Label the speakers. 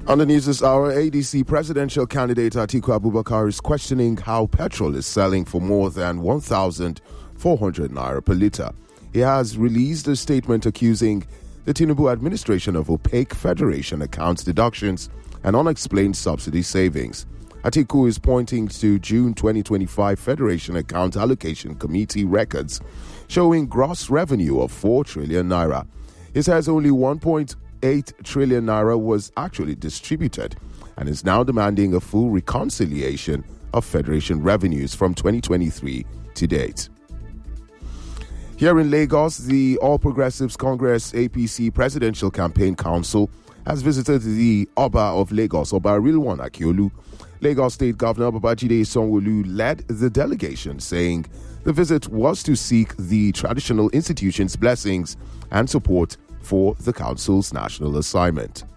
Speaker 1: On the news this hour, ADC presidential candidate Atiku Abubakar is questioning how petrol is selling for more than 1,400 naira per litre. He has released a statement accusing the Tinubu administration of opaque federation accounts deductions and unexplained subsidy savings. Atiku is pointing to June 2025 Federation Account Allocation Committee records showing gross revenue of 4 trillion naira. He says only 1.8 trillion naira was actually distributed and is now demanding a full reconciliation of Federation revenues from 2023 to date. Here in Lagos, the All Progressives Congress APC Presidential Campaign Council has visited the Oba of Lagos, Oba Rilwan Akiolu. Lagos State Governor Babajide Sanwo-Olu led the delegation, saying the visit was to seek the traditional institution's blessings and support for the council's national assignment.